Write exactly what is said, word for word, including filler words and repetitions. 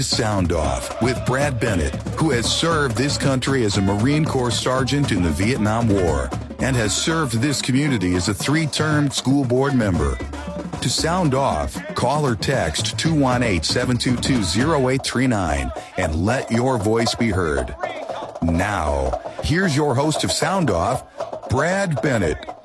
Sound Off with Brad Bennett, who has served this country as a Marine Corps sergeant in the Vietnam War and has served this community as a three-term school board member. To sound off, call or text two one eight, seven two two, zero eight three nine and let your voice be heard. Now, here's your host of Sound Off, Brad Bennett.